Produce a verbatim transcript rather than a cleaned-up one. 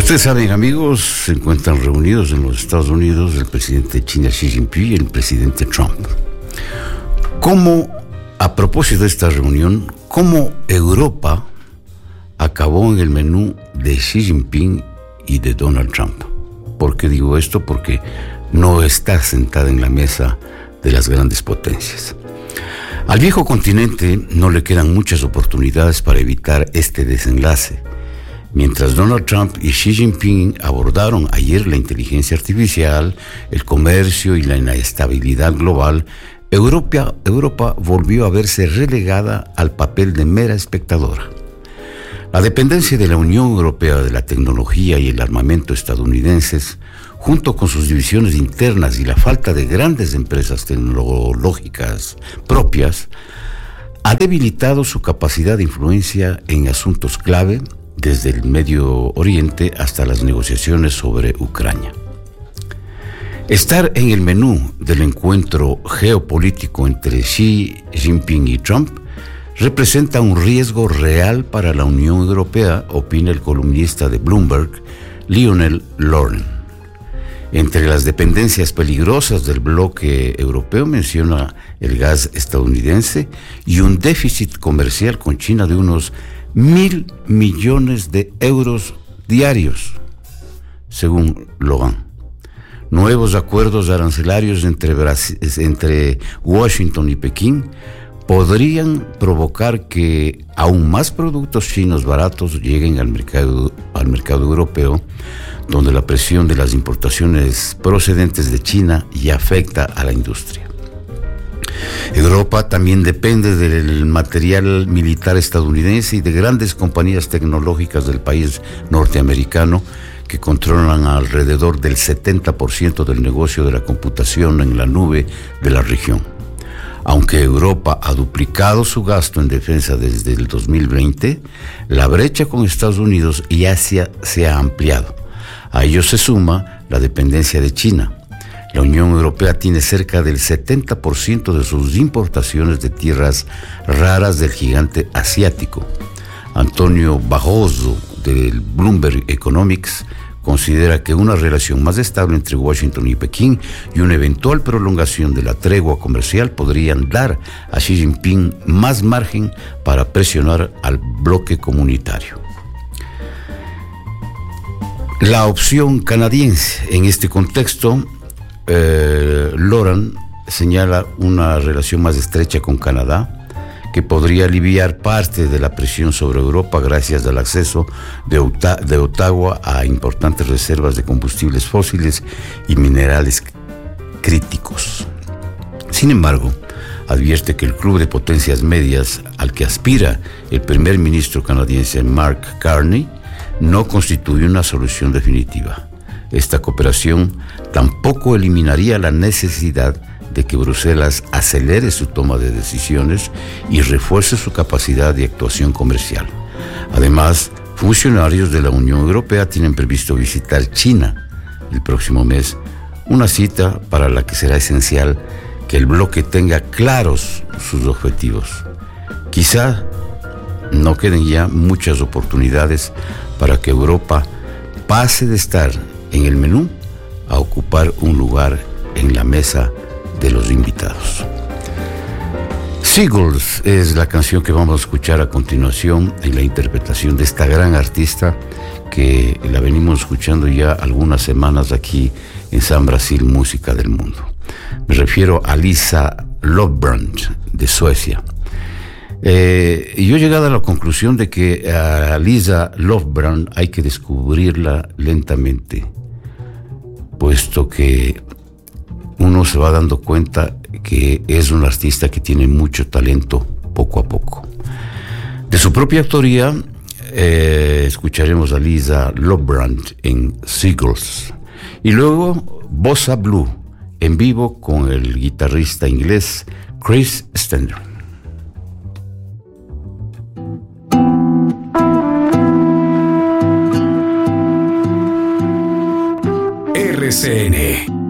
Ustedes saben, amigos, se encuentran reunidos en los Estados Unidos el presidente de China Xi Jinping y el presidente Trump. ¿Cómo, a propósito de esta reunión, cómo Europa acabó en el menú de Xi Jinping y de Donald Trump? ¿Por qué digo esto? Porque no está sentada en la mesa de las grandes potencias. Al viejo continente no le quedan muchas oportunidades para evitar este desenlace. Mientras Donald Trump y Xi Jinping abordaron ayer la inteligencia artificial, el comercio y la inestabilidad global, Europa, Europa volvió a verse relegada al papel de mera espectadora. La dependencia de la Unión Europea de la tecnología y el armamento estadounidenses, junto con sus divisiones internas y la falta de grandes empresas tecnológicas propias, ha debilitado su capacidad de influencia en asuntos clave, desde el Medio Oriente hasta las negociaciones sobre Ucrania. Estar en el menú del encuentro geopolítico entre Xi Jinping y Trump representa un riesgo real para la Unión Europea, opina el columnista de Bloomberg, Lionel Loren. Entre las dependencias peligrosas del bloque europeo menciona el gas estadounidense y un déficit comercial con China de unos mil millones de euros diarios, según Logan. Nuevos acuerdos arancelarios entre, Brasil, entre Washington y Pekín podrían provocar que aún más productos chinos baratos lleguen al mercado, al mercado europeo, donde la presión de las importaciones procedentes de China ya afecta a la industria. Europa también depende del material militar estadounidense y de grandes compañías tecnológicas del país norteamericano que controlan alrededor del setenta por ciento del negocio de la computación en la nube de la región. Aunque Europa ha duplicado su gasto en defensa desde el dos mil veinte, la brecha con Estados Unidos y Asia se ha ampliado. A ello se suma la dependencia de China. La Unión Europea tiene cerca del setenta por ciento de sus importaciones de tierras raras del gigante asiático. Antonio Bajoso, del Bloomberg Economics, considera que una relación más estable entre Washington y Pekín y una eventual prolongación de la tregua comercial podrían dar a Xi Jinping más margen para presionar al bloque comunitario. La opción canadiense en este contexto, Eh, Loran señala una relación más estrecha con Canadá que podría aliviar parte de la presión sobre Europa gracias al acceso de, Ota- de Ottawa a importantes reservas de combustibles fósiles y minerales críticos. Sin embargo, advierte que el club de potencias medias al que aspira el primer ministro canadiense Mark Carney no constituye una solución definitiva. Esta cooperación tampoco eliminaría la necesidad de que Bruselas acelere su toma de decisiones y refuerce su capacidad de actuación comercial. Además, funcionarios de la Unión Europea tienen previsto visitar China el próximo mes, una cita para la que será esencial que el bloque tenga claros sus objetivos. Quizá no queden ya muchas oportunidades para que Europa pase de estar en el menú a ocupar un lugar en la mesa de los invitados. Seagulls es la canción que vamos a escuchar a continuación en la interpretación de esta gran artista que la venimos escuchando ya algunas semanas aquí en San Brasil Música del Mundo. Me refiero a Lisa Löfbrand de Suecia. Eh, yo he llegado a la conclusión de que a Lisa Löfbrand hay que descubrirla lentamente, puesto que uno se va dando cuenta que es un artista que tiene mucho talento poco a poco. De su propia autoría, eh, escucharemos a Lisa Löfbrand en Seagulls. Y luego, Bossa Blue, en vivo con el guitarrista inglés Chris Stender. R C N